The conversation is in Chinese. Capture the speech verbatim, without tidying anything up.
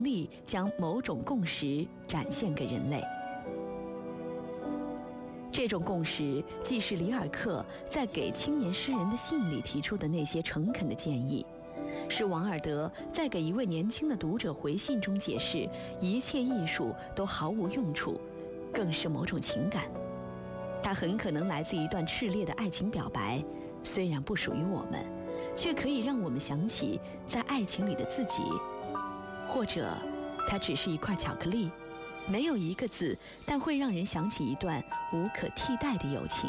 力将某种共识展现给人类。这种共识既是里尔克在给青年诗人的信里提出的那些诚恳的建议，是王尔德在给一位年轻的读者回信中解释一切艺术都毫无用处，更是某种情感。它很可能来自一段炽烈的爱情表白，虽然不属于我们，却可以让我们想起在爱情里的自己。或者它只是一块巧克力，没有一个字，但会让人想起一段无可替代的友情。